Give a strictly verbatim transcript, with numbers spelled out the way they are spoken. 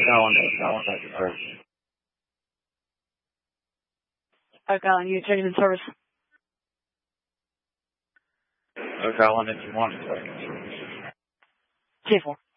Alan, Alan, Texas service. Oak Island, you checking in service. Oak Island, if you want to check in service. T four.